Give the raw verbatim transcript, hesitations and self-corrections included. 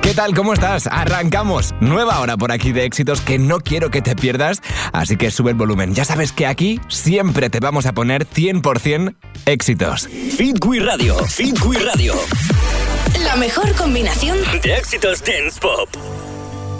¿Qué tal? ¿Cómo estás? Arrancamos. Nueva hora por aquí de éxitos que no quiero que te pierdas, así que sube el volumen. Ya sabes que aquí siempre te vamos a poner cien por ciento éxitos. Hit We Radio. Hit We Radio. La mejor combinación de éxitos dance pop.